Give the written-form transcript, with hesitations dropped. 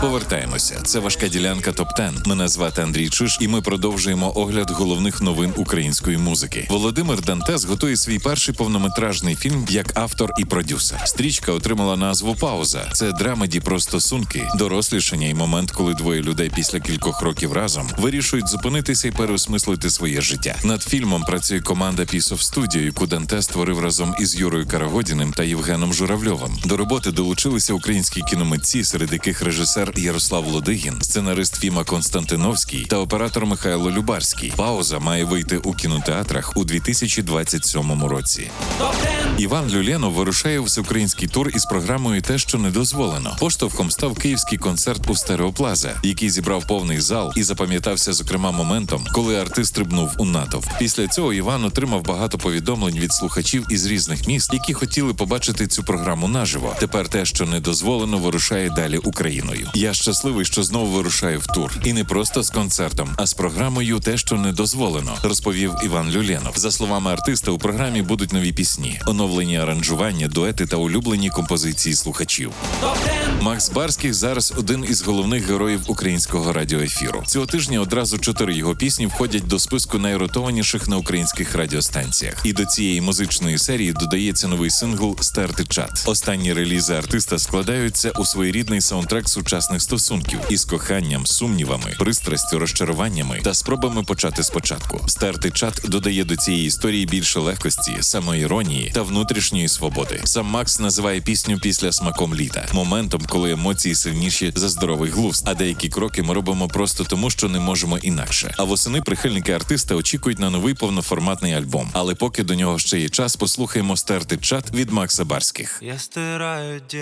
Повертаємося. Це важка ділянка ТОП-10. Мене звати Андрій Чиш, і ми продовжуємо огляд головних новин української музики. Володимир Дантес готує свій перший повнометражний фільм як автор і продюсер. Стрічка отримала назву «Пауза». Це драмеді про стосунки, дорослішання і момент, коли двоє людей після кількох років разом вирішують зупинитися і переосмислити своє життя. Над фільмом працює команда Piece of Studio, яку Дантес створив разом із Юрою Карагодіним та Євгеном Журавльовим. До роботи долучилися українські кіномитці, серед яких режисер Ярослав Лодигін, сценарист Фіма Константиновський та оператор Михайло Любарський. «Пауза» має вийти у кінотеатрах у 2027 році. Іван Люленов вирушає у всеукраїнський тур із програмою «Те, що не дозволено». Поштовхом став київський концерт у Стереоплаза, який зібрав повний зал і запам'ятався, зокрема, моментом, коли артист стрибнув у натовп. Після цього Іван отримав багато повідомлень від слухачів із різних міст, які хотіли побачити цю програму наживо. Тепер «Те, що не дозволено» вирушає далі Україною. Я щасливий, що знову вирушаю в тур. І не просто з концертом, а з програмою «Те, що не дозволено», розповів Іван Люленов. За словами артиста, у програмі будуть нові пісні, оновлені аранжування, дуети та улюблені композиції слухачів. Макс Барських зараз один із головних героїв українського радіоефіру. Цього тижня одразу 4 його пісні входять до списку найротованіших на українських радіостанціях. І до цієї музичної серії додається новий сингл «Стерти чат». Останні релізи артиста складаються у своєрідний саундтрек сучасних стосунків із коханням, сумнівами, пристрастю, розчаруваннями та спробами почати спочатку. «Стерти чат» додає до цієї історії більше легкості, самоіронії та внутрішньої свободи. Сам Макс називає пісню «Після смаком літа», моментом, коли емоції сильніші за здоровий глузд, а деякі кроки ми робимо просто тому, що не можемо інакше. А восени прихильники артиста очікують на новий повноформатний альбом. Але поки до нього ще є час, послухаємо «Стерти чат» від Макса Барських. Я стираю